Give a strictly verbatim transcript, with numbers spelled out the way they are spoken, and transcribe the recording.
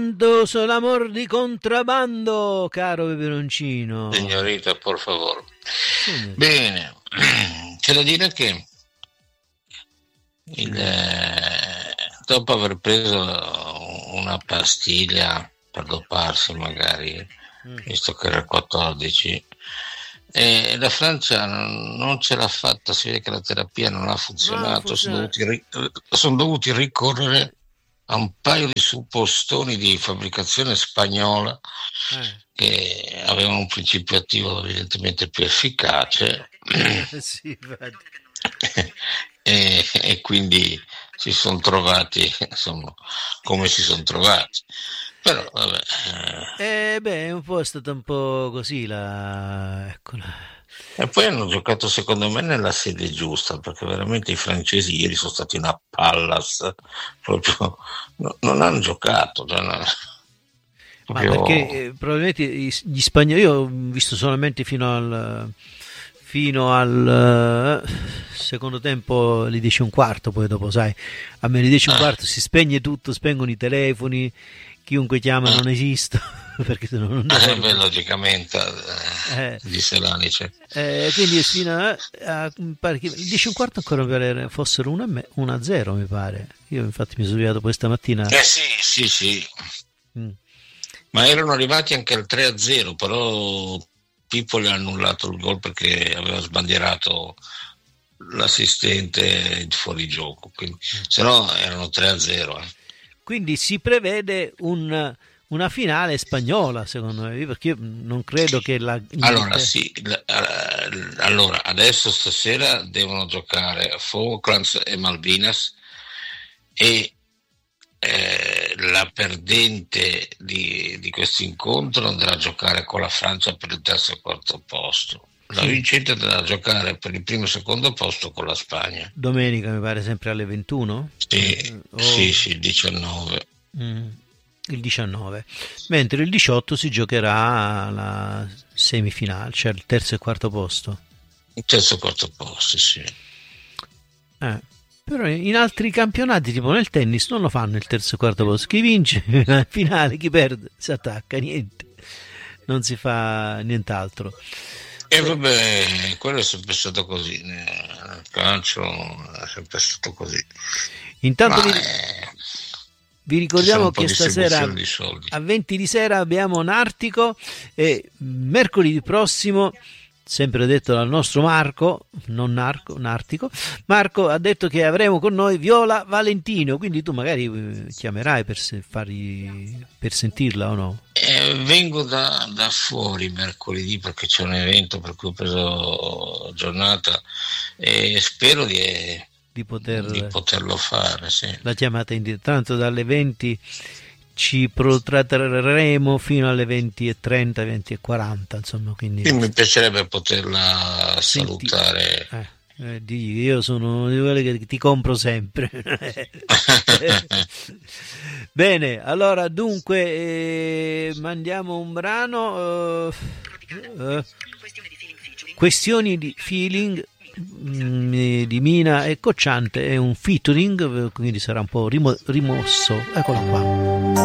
Sono amor di contrabbando, caro peperoncino. Signorita, por favore. Signorita. Bene, c'è da dire che il, eh, dopo aver preso una pastiglia per doparsi magari, Mm. visto che era quattordici, e la Francia non, non ce l'ha fatta, si vede che la terapia non ha funzionato, sono funziona. dovuti, ri- sono dovuti ricorrere a un paio di suppostoni di fabbricazione spagnola Eh. che avevano un principio attivo evidentemente più efficace Sì, infatti. e, e quindi si sono trovati, insomma, come si sono trovati. Però vabbè, eh. Eh, beh, un po' è stata un po' così la... Eccola. E poi hanno giocato secondo me nella sede giusta, perché veramente i francesi ieri sono stati una pallas, proprio no- non hanno giocato, cioè, no, Ma proprio- perché eh, probabilmente i- gli spagnoli, io ho visto solamente fino al fino al eh, secondo tempo, le dieci e un quarto, poi dopo sai, a me le dieci e un quarto si spegne tutto, spengono i telefoni, chiunque chiama non esiste, perché se no non Eh, beh, logicamente, eh, Eh. disse l'Anice. Eh, quindi fino a, a mi pare che il dieci e un quarto ancora mi pare fossero uno a zero, mi pare. Io infatti mi sono svegliato poi stamattina. Eh sì, sì, sì. Mm. Ma erano arrivati anche al tre a zero, però Pippo gli ha annullato il gol perché aveva sbandierato l'assistente fuori gioco, quindi, se no erano tre a zero. Eh. Quindi si prevede un, una finale spagnola, secondo me, perché io non credo che la Allora, sì, l- eh, allora, adesso stasera devono giocare Falklands e Malvinas e eh, la perdente di, di questo incontro andrà a giocare con la Francia per il terzo e quarto posto. La Sì. vincente andrà a giocare per il primo e secondo posto con la Spagna. domenica mi pare sempre alle ventuno. Sì, Oh. sì, sì, diciannove. Mm, il diciannove, mentre il diciotto si giocherà la semifinale, cioè il terzo e quarto posto. Il terzo e quarto posto, sì. Eh, però in altri campionati, tipo nel tennis, non lo fanno il terzo e quarto posto. Chi vince la finale, chi perde si attacca, niente, non si fa nient'altro. E vabbè, quello è sempre stato così, nel calcio è sempre stato così. Intanto Ma, vi, eh, vi ci sono ricordiamo un po' che di stasera distribuzione di soldi. a venti di sera abbiamo Nartico e mercoledì prossimo, sempre detto dal nostro Marco, non Narco, Nartico, Marco ha detto che avremo con noi Viola Valentino, quindi tu magari eh, chiamerai per, se, fargli, per sentirla o no? Eh, vengo da, da fuori mercoledì perché c'è un evento per cui ho preso giornata e spero di, Di, poter, di poterlo fare. Sì. La chiamata in diretta, tanto dalle venti ci protrarremo fino alle venti e trenta, venti e quaranta, insomma, quindi mi piacerebbe poterla Senti, salutare. Eh, eh, di, io sono di quelli che ti compro sempre. Bene, allora dunque eh, mandiamo un brano. eh, eh, questioni di feeling mh, di Mina e Cocciante, è un featuring, quindi sarà un po' rimo- rimosso. Eccolo qua.